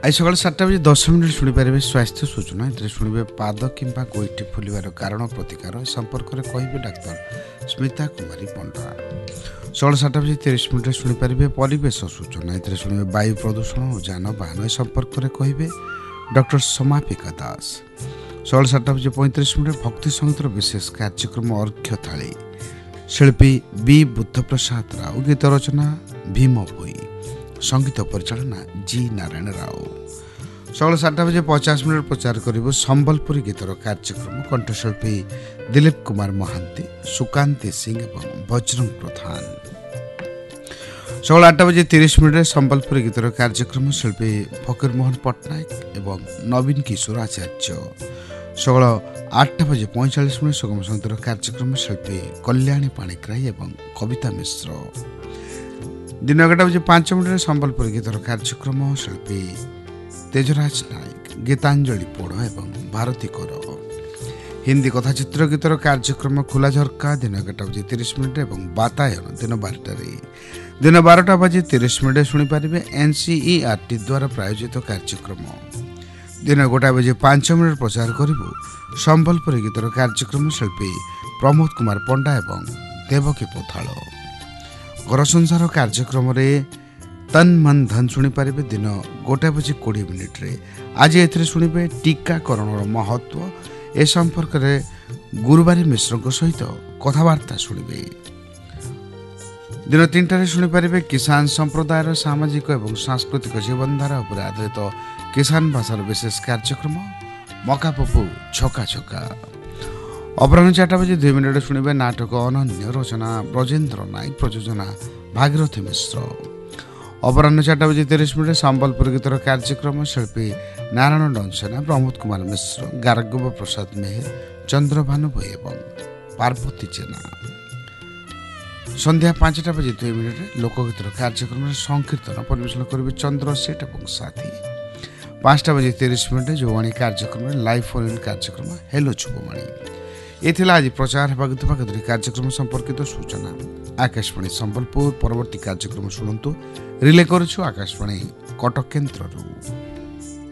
आज सकाल 7:10 शुणिपारे स्वास्थ्य सूचना ए शुणे पाद कि गोईठी फुलवार कारण प्रतिकार संपर्क में कहे डाक्तर स्मिता कुमारी पंडा। सकाल 7:30 शुणिपारे परिवेश सूचना ए शुणे वायु प्रदूषण और जानवाहन संपर्क में कहे डॉक्टर समापिका दास। सकाल 7:35 भक्ति संगीतर विशेष कार्यक्रम अर्घ्य थाली शिल्पी बी बुद्ध प्रसाद राव, गीत रचना भीम भोई, संगीत परिचालना जी नारायण राव। सकाल 7:50 प्रचार कर संबलपुरी गीतर कार्यक्रम कंठशिल्पी दिलीप कुमार महांती, सुकांति सिंह और बजरंग प्रधान। सकाल 8:30 संबलपुरी गीतर कार्यक्रम शिल्पी फकीर मोहन पट्टनायक एवं नवीन किशोर आचार्य। सकाल 8:45 सुगम संगीतर कार्यक्रम शिल्पी कल्याणी पाणिग्राही एवं कविता मिश्र। दिन 11:05 संबलपुरी गीतर कार्यक्रम शिल्पी तेजराज नायक, गीतांजलि पोड़ एवं भारती कर। हिंदी कथाचित्र गीतर कार्यक्रम खुला झरका दिन 11:30 एवं वातायन दिन 12 दिन 12:30 शुणिपारे एनसीईआरटी द्वारा प्रायोजित कार्यक्रम। दिन 1:05 प्रचार करू संबलपुरी गीतर कार्यक्रम शिल्पी प्रमोद कुमार पंडा एवं देवकी पोथाल। घर संसार कार्यक्रम तन मन धन शुणिपारे दिन 1:20 आज ए शुणे टीकाकरण महत्व ए संपर्क में गुरुवारी मिश्र सहित कथबार्ता शुणे। दिन 3 शुणिपारे किसान संप्रदायर सामाजिक और सांस्कृतिक जीवनधारा उपर आधारित किसान भाषार विशेष कार्यक्रम मका पपु छका छका। अपराह 4:02 शुणे नाटक अनन्य, रचना ब्रजेन्द्र नायक, प्रयोजना भागीरथी मिश्र। अपराह 4:30 संबलपुर गीतर कार्यक्रम शिल्पी नारायण डंसना, प्रमोद कुमार मिश्र, गार्गव प्रसाद मेहर, चंद्रभानु भोई एवं पार्वती जेना। संध्या 5:02 लोकगीतर कार्यक्रम संकीर्तन परिवेशन करेंगे चंद्र सेठ और साथी। 5:30 जुवाणी कार्यक्रम लाइव फोन इन कार्यक्रम हेलो छुपवाणी। ये आज प्रचार होगा कार्यक्रम संपर्कित सूचना। आकाशवाणी संबलपुर परवर्ती कार्यक्रम शुणु रिले करुछु आकाशवाणी कटक केन्द्र।